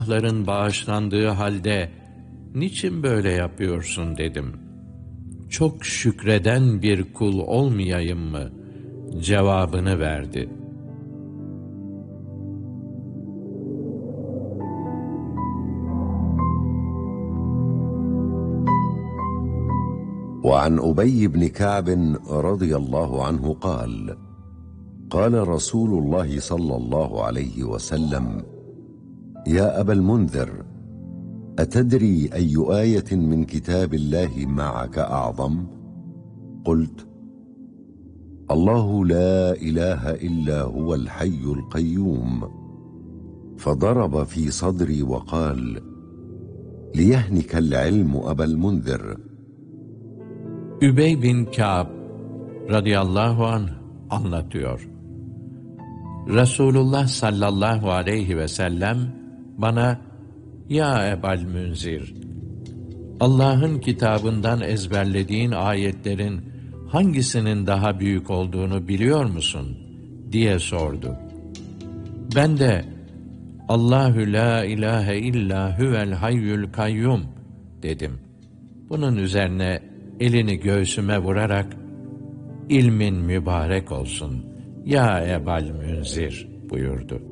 günahların bağışlandığı halde niçin böyle yapıyorsun dedim. Çok şükreden bir kul olmayayım mı? Cevabını verdi. وعن أبي بن كعب رضي الله عنه قال: قال رسول الله صلى الله عليه وسلم: يا أبا المنذر، أتدري أي آية من كتاب الله معك أعظم؟ قلت: الله لا إله إلا هو الحي القيوم. فضرب في صدري وقال: ليهنك العلم أبا المنذر. Übey bin Kâb radıyallahu anh anlatıyor. Resulullah sallallahu aleyhi ve sellem bana, "Ya Ebal Münzir, Allah'ın kitabından ezberlediğin ayetlerin hangisinin daha büyük olduğunu biliyor musun?" diye sordu. Ben de, "Allahü la ilahe illa huvel hayyül kayyum" dedim. Bunun üzerine elini göğsüme vurarak, "İlmin mübarek olsun ya Ebal Münzir" buyurdu.